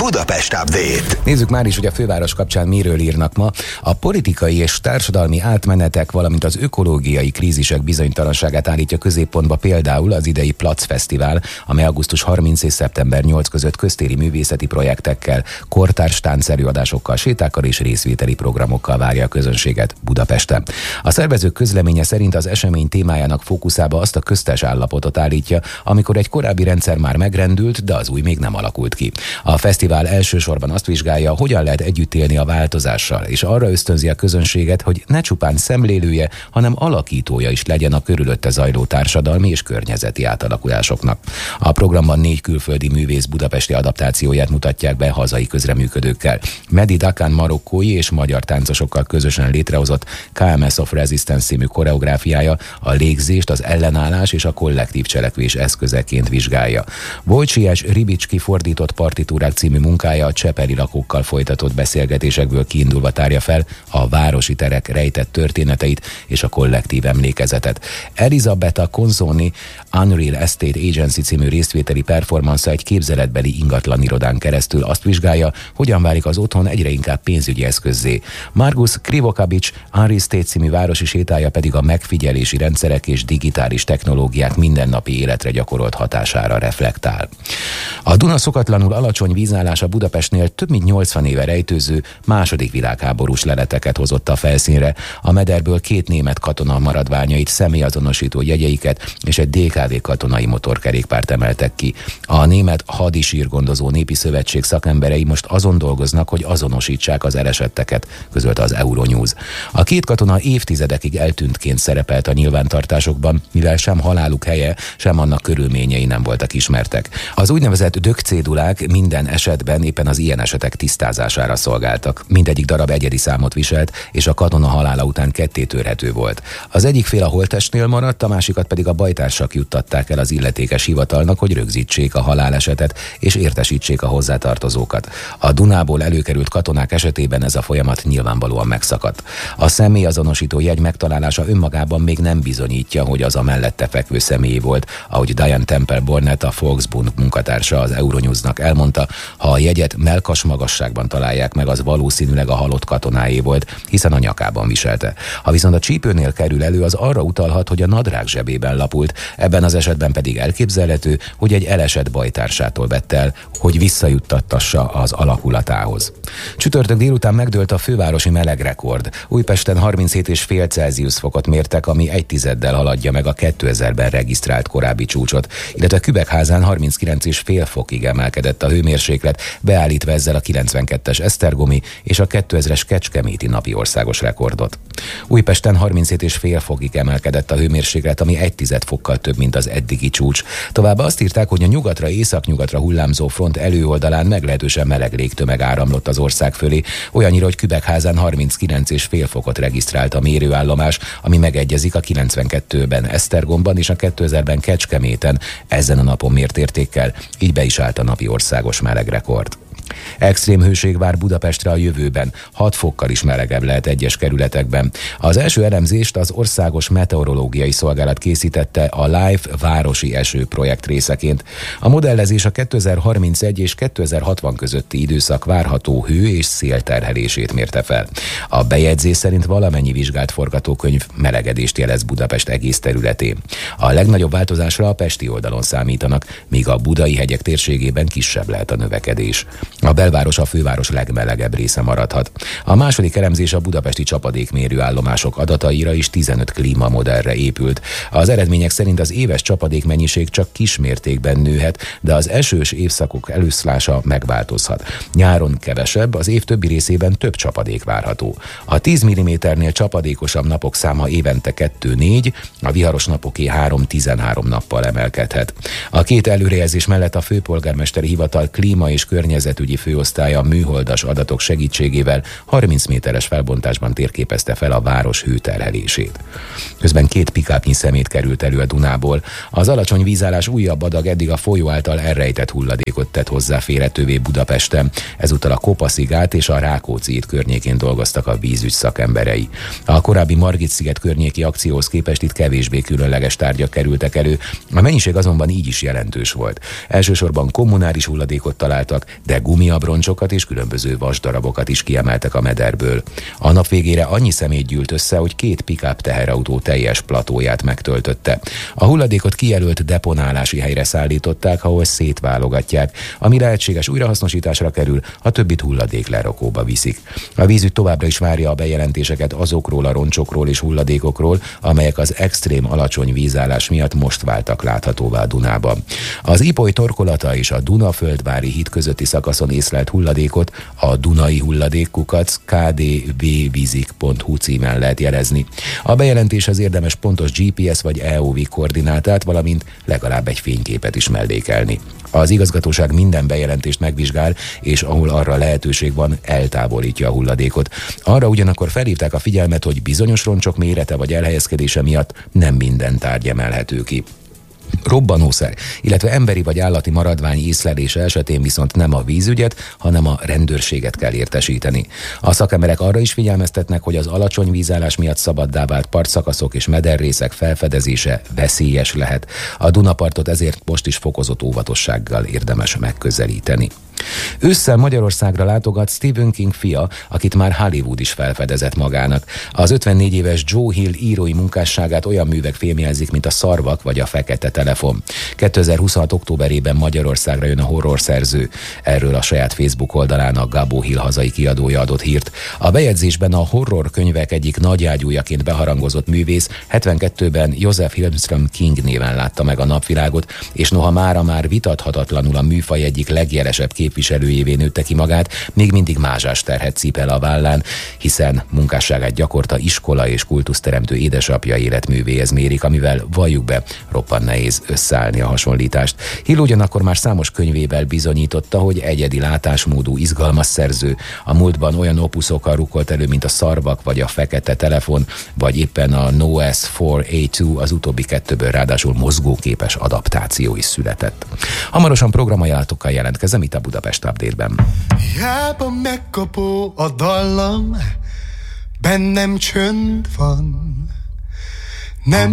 Budapest Update. Nézzük már is, hogy a főváros kapcsán miről írnak ma. A politikai és társadalmi átmenetek, valamint az ökológiai krízisek bizonytalanságát állítja középpontba például az idei Plac Fesztivál, amely augusztus 30 és szeptember 8 között köztéri művészeti projektekkel, kortárs táncerőadásokkal, sétákkal és részvételi programokkal várja a közönséget Budapesten. A szervezők közleménye szerint az esemény témájának fókuszába azt a köztes állapotot állítja, amikor egy korábbi rendszer már megrendült, de az új még nem alakult ki. A fesztivál elsősorban azt vizsgálja, hogyan lehet együtt élni a változással, és arra ösztönzi a közönséget, hogy ne csupán szemlélője, hanem alakítója is legyen a körülötte zajló társadalmi és környezeti átalakulásoknak. A programban 4 külföldi művész budapesti adaptációját mutatják be hazai közreműködőkkel. Mehdi Dakan marokkói és magyar táncosokkal közösen létrehozott KMS of Resistance című koreográfiája a légzést, az ellenállás és a kollektív cselekvés eszközeként vizsgálja. Wojciech Ribicki fordított partitúrák című munkája a csepeli lakókkal folytatott beszélgetésekből kiindulva tárja fel a városi terek rejtett történeteit és a kollektív emlékezetet. Elisabetta Consoni Unreal Estate Agency című részvételi performance egy képzeletbeli ingatlanirodán keresztül azt vizsgálja, hogyan válik az otthon egyre inkább pénzügyi eszközzé. Margus Krivokabics Unreal Estate című városi sétája pedig a megfigyelési rendszerek és digitális technológiák mindennapi életre gyakorolt hatására reflektál. A Duna szokatlanul alacsony vízállása Budapestnél több mint 80 éve rejtőző második világháborús leleteket hozott a felszínre. A mederből 2 német katona maradványait, személyazonosító jegyeiket és egy DKV katonai motorkerékpárt emeltek ki. A Német Hadisír-gondozó Népi Szövetség szakemberei most azon dolgoznak, hogy azonosítsák az elesetteket, közölte az Euronews. A 2 katona évtizedekig eltűntként szerepelt a nyilvántartásokban, mivel sem haláluk helye, sem annak körülményei nem voltak ismertek. Az úgynevezett dögcédulák minden esetben éppen az ilyen esetek tisztázására szolgáltak. Mindegyik darab egyedi számot viselt, és a katona halála után ketté törhető volt. Az egyik fél a holttestnél maradt, a másikat pedig a bajtársak juttatták el az illetékes hivatalnak, hogy rögzítsék a halálesetet és értesítsék a hozzátartozókat. A Dunából előkerült katonák esetében ez a folyamat nyilvánvalóan megszakadt. A személyazonosító jegy megtalálása önmagában még nem bizonyítja, hogy az a mellette fekvő személy volt, ahogy Diane Temple Bornett, a Volksbund munkatársa az Euronewsnak elmondta, ha a jegyet mellkas magasságban találják meg, az valószínűleg a halott katonáé volt, hiszen a nyakában viselte. Ha viszont a csípőnél kerül elő, az arra utalhat, hogy a nadrág zsebében lapult, ebben az esetben pedig elképzelhető, hogy egy elesett bajtársától vett el, hogy visszajuttattassa az alakulatához. Csütörtök délután megdőlt a fővárosi melegrekord. Újpesten 37,5 Celsius fokot mértek, ami 1/10-del haladja meg a 2000-ben regisztrált korábbi csúcsot, illetve Kübekházán 39,5 fokig emelkedett a hőmérséklet, beállítva ezzel a 92-es esztergomi és a 2000-es kecskeméti napi országos rekordot. Újpesten 37,5 fokig emelkedett a hőmérséklet, ami 1/10 fokkal több, mint az eddigi csúcs. Továbbá azt írták, hogy a nyugatra, északnyugatra hullámzó front előoldalán meglehetősen meleg légtömeg áramlott az ország fölé, olyannyira, hogy Kübekházán 39,5 fokot regisztrált a mérőállomás, ami megegyezik a 92-ben Esztergomban és a 2000-ben Kecskeméten ezen a napon mért értékkel, így be is állt a napi országos melegrekord. Extrém hőség vár Budapestre a jövőben, 6 fokkal is melegebb lehet egyes kerületekben. Az első elemzést az Országos Meteorológiai Szolgálat készítette a LIFE városi eső projekt részeként. A modellezés a 2031 és 2060 közötti időszak várható hő és szélterhelését mérte fel. A bejegyzés szerint valamennyi vizsgált forgatókönyv melegedést jelez Budapest egész területén. A legnagyobb változásra a pesti oldalon számítanak, míg a budai hegyek térségében kisebb lehet a növekedés. A belváros a főváros legmelegebb része maradhat. A második elemzés a budapesti csapadékmérőállomások adataira is 15 klímamodellre épült. Az eredmények szerint az éves csapadékmennyiség csak kismértékben nőhet, de az esős évszakok előszlása megváltozhat. Nyáron kevesebb, az év többi részében több csapadék várható. A 10 mm-nél csapadékosabb napok száma évente 2-4, a viharos napoké 3-13 nappal emelkedhet. A 2 előrejelzés mellett a főpolgármesteri hivatal klíma és környezetügyi főosztálya műholdas adatok segítségével 30 méteres felbontásban térképezte fel a város hőterhelését. Közben 2 pikápnyi szemét került elő a Dunából. Az alacsony vízállás újabb adag eddig a folyó által elrejtett hulladékot tett hozzáférhetővé Budapesten. Ezúttal a Kopaszigát és a Rákóczi híd környékén dolgoztak a vízügy szakemberei. A korábbi Margit-sziget környéki akcióhoz képest itt kevésbé különleges tárgyak kerültek elő, a mennyiség azonban így is jelentős volt. Elsősorban kommunális hulladékot találtak, de gumiabb roncsokat és különböző vasdarabokat is kiemeltek a mederből. A nap végére annyi szemét gyűlt össze, hogy 2 pick-up teherautó teljes platóját megtöltötte. A hulladékot kijelölt deponálási helyre szállították, ahol szétválogatják. Ami lehetséges újrahasznosításra kerül, a többit hulladéklerakóba viszik. A vízügy továbbra is várja a bejelentéseket azokról a roncsokról és hulladékokról, amelyek az extrém alacsony vízállás miatt most váltak láthatóvá a Dunában. Az Ipoly torkolata és a Dunaföldvári híd közötti szakaszon észlelt hulladékot a Dunai hulladékkukac kdvvizik.hu címen lehet jelezni. A bejelentéshez érdemes pontos GPS vagy EOV koordinátát, valamint legalább egy fényképet is mellékelni. Az igazgatóság minden bejelentést megvizsgál, és ahol arra lehetőség van, eltávolítja a hulladékot. Arra ugyanakkor felhívták a figyelmet, hogy bizonyos roncsok mérete vagy elhelyezkedése miatt nem minden tárgy emelhető ki. Robbanószer, illetve emberi vagy állati maradvány észlelése esetén viszont nem a vízügyet, hanem a rendőrséget kell értesíteni. A szakemberek arra is figyelmeztetnek, hogy az alacsony vízállás miatt szabaddá vált partszakaszok és mederrészek felfedezése veszélyes lehet. A Dunapartot ezért most is fokozott óvatossággal érdemes megközelíteni. Ősszel Magyarországra látogat Stephen King fia, akit már Hollywood is felfedezett magának. Az 54 éves Joe Hill írói munkásságát olyan művek fémjelzik, mint a Szarvak vagy a Fekete telefon. 2026. októberében Magyarországra jön a horrorszerző. Erről a saját Facebook oldalán a Gabo Hill hazai kiadója adott hírt. A bejegyzésben a horror könyvek egyik nagyágyújaként beharangozott művész 72-ben Joseph Hillstrom King néven látta meg a napvilágot, és noha mára már vitathatatlanul a műfaj egyik legjelesebb képviselőjévé nőtte ki magát, még mindig mázsás terhet cipel a vállán, hiszen munkásságát gyakorta iskola és kultuszteremtő édesapja életművéhez mérik, amivel valljuk be, roppant nehéz összeállni a hasonlítást. Hill ugyanakkor már számos könyvével bizonyította, hogy egyedi látásmódú, izgalmas szerző. A múltban olyan opuszokkal rukkolt elő, mint a Szarvak vagy a Fekete telefon, vagy éppen a NOS 4A2, az utóbbi kettőből ráadásul mozgóképes adaptáció is született. Hamarosan programajánlatokkal jelentkezem itt a Budapest Update-ben. Hiába megkapó a dallam, bennem csönd van. Nem